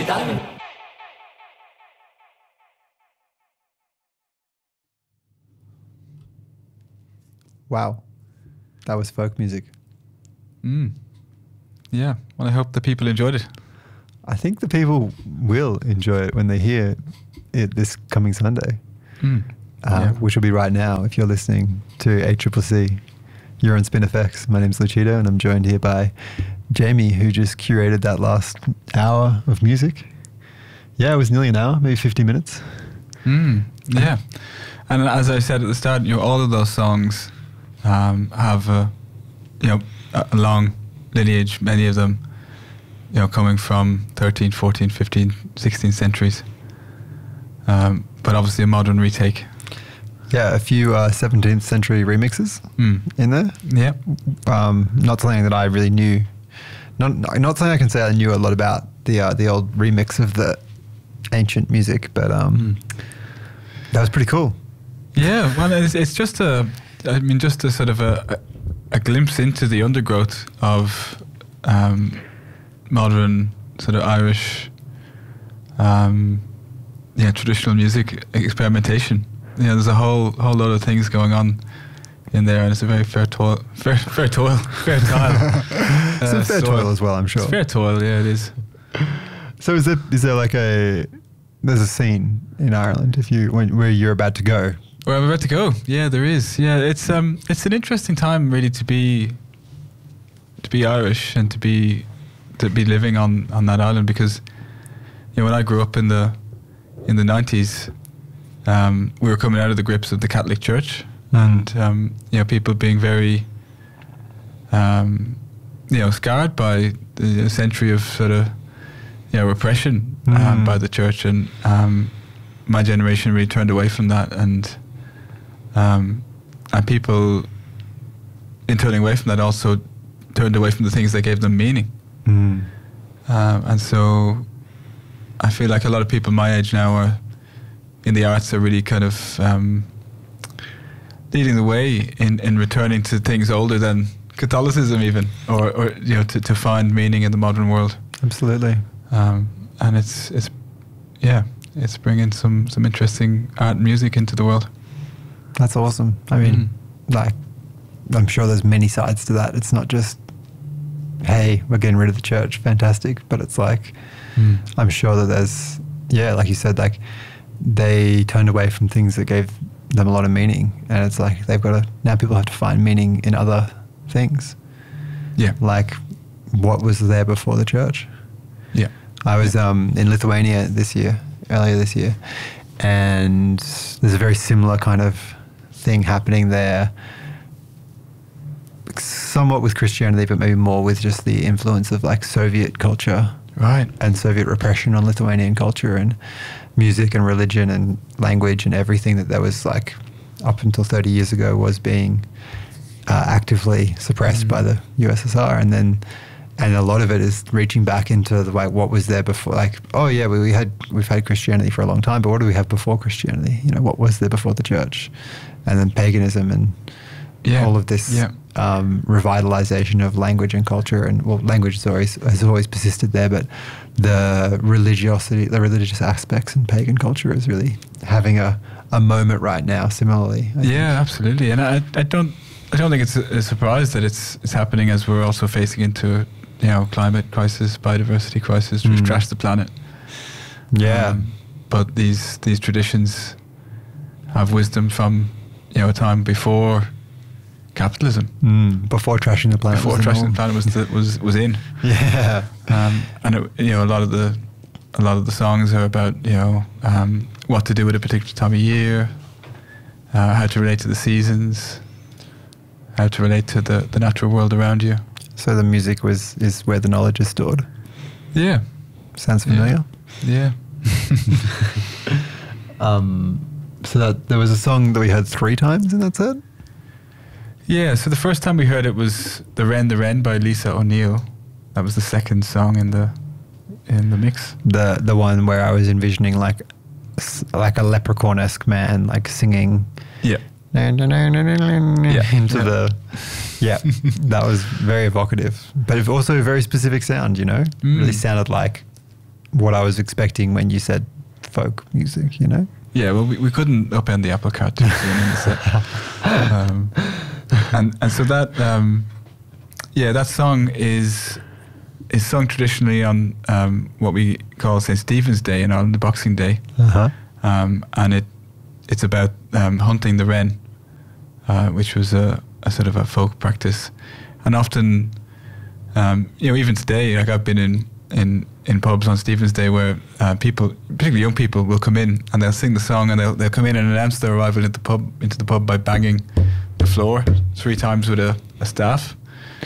Diamond. Wow. That was folk music. Yeah. Well, I hope the people enjoyed it. I think the people will enjoy it when they hear it this coming Sunday, which will be right now if you're listening to ACCC. You're on Spin FX. My name's Lucido, and I'm joined here by Jamie, who just curated that last hour of music. Yeah, it was nearly an hour, maybe 50 minutes. Yeah. And as I said at the start, all of those songs have a long lineage, many of them coming from 13th, 14th, 15th, 16th centuries. But obviously a modern retake. Yeah, a few 17th century remixes in there. Yeah. Not something that I really knew. Not something I can say I knew a lot about the old remix of the ancient music, but that was pretty cool. Yeah, well, it's just a sort of a glimpse into the undergrowth of modern sort of Irish, traditional music experimentation. There's a whole lot of things going on in there, and it's a very fair toil. Some fair toil as well, I'm sure. It's fair toil, yeah, it is. So is there like there's a scene in Ireland where you're about to go? Where I'm about to go? Yeah, there is. Yeah, it's an interesting time really to be Irish and to be living on that island, because when I grew up in the 90s, we were coming out of the grips of the Catholic Church, and people being very scarred by a century of sort of repression by the church, and my generation really turned away from that, and people in turning away from that also turned away from the things that gave them meaning. And so I feel like a lot of people my age now are in the arts are really kind of leading the way in returning to things older than Catholicism even, or to find meaning in the modern world. Absolutely. And it's bringing some interesting art and music into the world. That's awesome. I mean, I'm sure there's many sides to that. It's not just, hey, we're getting rid of the church, fantastic. But it's like, I'm sure that there's, like you said, like they turned away from things that gave them a lot of meaning. And it's like now people have to find meaning in other things. Yeah. Like what was there before the church? Yeah. I was in Lithuania earlier this year, and there's a very similar kind of thing happening there, somewhat with Christianity, but maybe more with just the influence of like Soviet culture, right, and Soviet repression on Lithuanian culture and music and religion and language and everything that was like up until 30 years ago was being actively suppressed by the USSR, and a lot of it is reaching back into the like what was there before. Like, oh yeah, we've had Christianity for a long time, but what do we have before Christianity? What was there before the church, and then paganism and all of this revitalization of language and culture. And language has always persisted there, but the religious aspects in pagan culture is really having a moment right now. Similarly, I think. Absolutely, and I don't think it's a surprise that it's happening as we're also facing into climate crisis, biodiversity crisis, which trashed the planet. Yeah, but these traditions have wisdom from a time before capitalism, before trashing the planet. Before trashing the planet was in. Yeah, and a lot of the songs are about what to do at a particular time of year, how to relate to the seasons, how to relate to the natural world around you. So the music is where the knowledge is stored. Yeah. Sounds familiar. Yeah. So that there was a song that we heard 3 times in that set? Yeah, so the first time we heard it was The Wren by Lisa O'Neill. That was the second song in the mix. The one where I was envisioning like a leprechaun-esque man like singing. Yeah. Into the that was very evocative, but also a very specific sound. Really sounded like what I was expecting when you said folk music, you know? Yeah, well, we couldn't upend the apple cart too soon in the set. And so that that song is sung traditionally on what we call St. Stephen's Day in Ireland, the Boxing Day. Uh-huh. And it's about hunting the wren, which was a sort of a folk practice. And often, even today, like I've been in pubs on Stephen's Day where people, particularly young people, will come in and they'll sing the song and they'll come in and announce their arrival into the pub by banging the floor 3 times with a staff.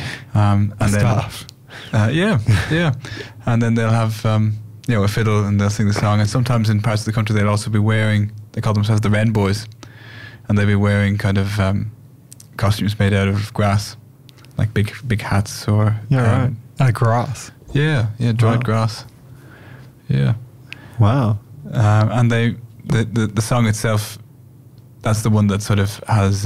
Staff. Yeah. And then they'll have a fiddle and they'll sing the song. And sometimes in parts of the country they'll also be wearing, they call themselves the Wren Boys, and they'll be wearing kind of costumes made out of grass, like big hats or right. Grass. Yeah, dried grass. Yeah. Wow. And the song itself, that's the one that sort of has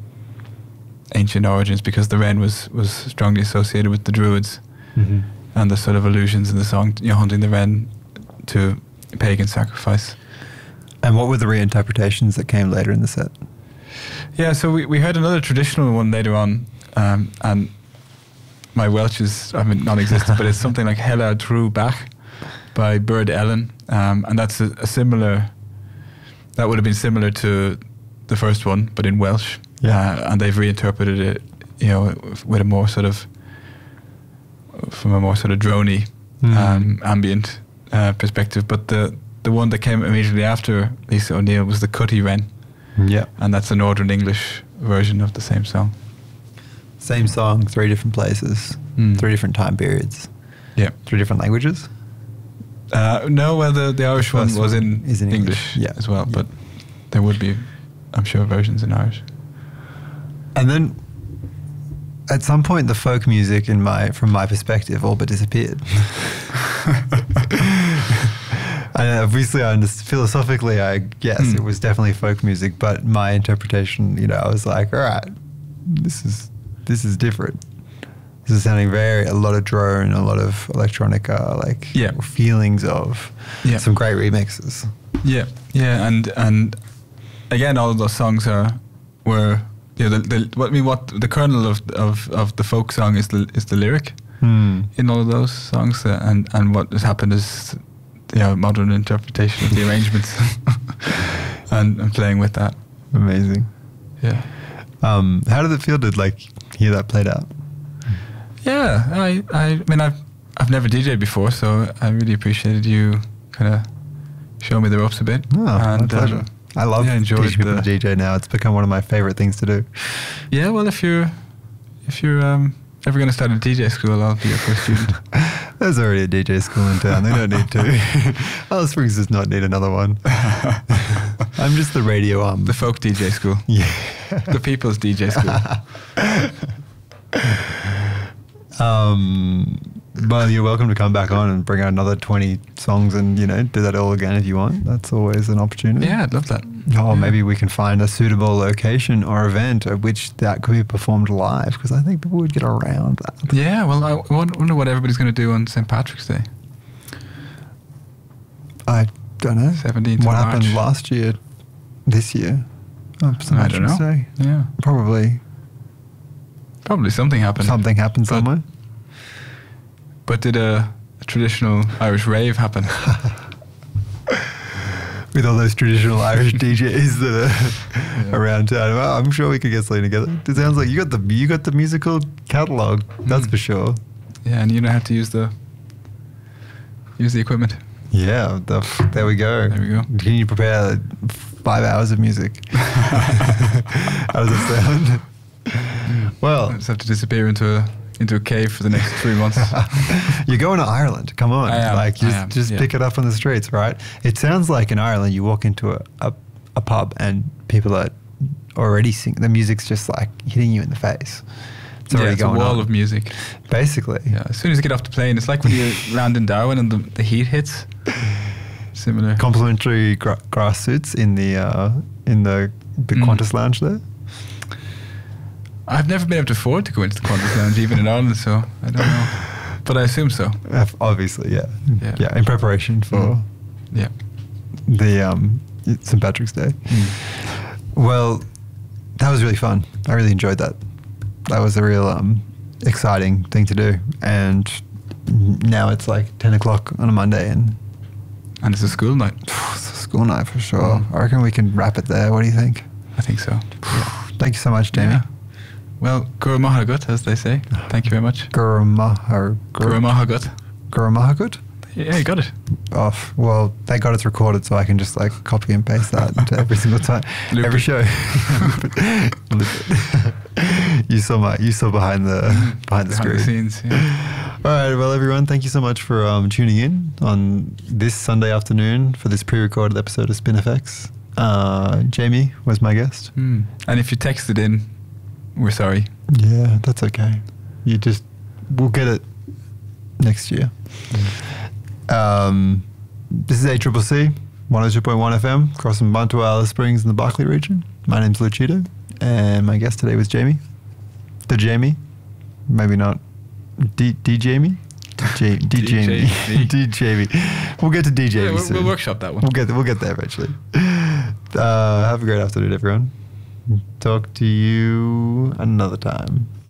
ancient origins, because the wren was strongly associated with the Druids, mm-hmm. and the sort of allusions in the song, hunting the wren to pagan sacrifice. And what were the reinterpretations that came later in the set? Yeah, so we heard another traditional one later on, and my Welsh is non-existent, but it's something like Hela Trw Bach by Bird Ellen, and that's a similar. That would have been similar to the first one, but in Welsh. Yeah. And they've reinterpreted it, with a more sort of, from a more sort of droney, ambient perspective. But the one that came immediately after Lisa O'Neill was the Cutty Wren. Yeah. And that's a Northern English version of the same song. Same song, 3 different places, 3 different time periods. Yeah. 3 different languages? No, well, the Irish one First was one in is in English English. as well, Yeah. but there would be, I'm sure, versions in Irish. And then at some point, the folk music, from my perspective, all but disappeared. And obviously, philosophically, I guess it was definitely folk music, but my interpretation, I was like, all right, this is different. This is sounding a lot of drone, a lot of electronica, feelings of some great remixes. Yeah, and again, all of those songs were what the kernel of the folk song is the lyric in all of those songs, and what has happened is modern interpretation of the arrangements and playing with that. Amazing. Yeah. How did it feel to hear that played out? Yeah, I mean I've never DJed before, so I really appreciated you kind of showing me the ropes a bit. Oh, my pleasure. I love teaching people to DJ now. It's become one of my favorite things to do. Yeah, well, if you're ever going to start a DJ school, I'll be your first student. There's already a DJ school in town. They don't need to. Alice Springs does not need another one. I'm just the radio arm. The folk DJ school. Yeah. The people's DJ school. Well, you're welcome to come back on and bring out another 20 songs and, do that all again if you want. That's always an opportunity. Yeah, I'd love that. Maybe we can find a suitable location or event at which that could be performed live, because I think people would get around that. Yeah, well, I wonder what everybody's going to do on St. Patrick's Day. I don't know. 17th What of happened March. last year, this year? I don't know. Day. Yeah. Probably something happened. Something happened somewhere. But did a traditional Irish rave happen? With all those traditional Irish DJs that are around town. Well, I'm sure we could get something together. It sounds like you got the musical catalogue, that's for sure. Yeah, and you know how to use the equipment. Yeah, there we go. There we go. Can you prepare 5 hours of music? How does it sound? Well, I just have to disappear into a cave for the next 3 months. You're going to Ireland. Come on. I am. Just pick it up on the streets, right? It sounds like in Ireland you walk into a pub and people are already singing. The music's just hitting you in the face. It's already going on. It's a wall of music. Basically. Yeah. As soon as you get off the plane, it's like when you land in Darwin and the heat hits. Similar. Complimentary grass suits in the Qantas lounge there. I've never been able to afford to go into the Qantas lounge, even in Ireland, so I don't know. But I assume so. Obviously, yeah. Yeah. Yeah, in preparation for Yeah. the St. Patrick's Day. Well, that was really fun. I really enjoyed that. That was a real exciting thing to do. And now it's like 10 o'clock on a Monday and it's a school night. it's a school night for sure. I reckon we can wrap it there. What do you think? I think so. Thank you so much, Jamie. Yeah. Well, Guru Mahagut, as they say. Thank you very much. Guru Mahagut. Guru Mahagut? Yeah, you got it. Oh, well, thank God it's recorded so I can just like copy and paste that into every single time. Loop every it. show. Loop it. You saw behind the Behind screen. the scenes, yeah. All right, well, everyone, thank you so much for tuning in on this Sunday afternoon for this pre-recorded episode of Spin FX. Jamie was my guest. And if you texted in, we're sorry. Yeah, that's okay. We'll get it next year. This is ACCC 102.1 FM across from Bantu Alice Springs in the Barkly region. My name's Lucido, and my guest today was Jamie. The Jamie, maybe not D Jamie. D Jamie. D Jamie. We'll get to D Jamie soon. We'll workshop that one. We'll get there eventually. Have a great afternoon, everyone. Talk to you another time.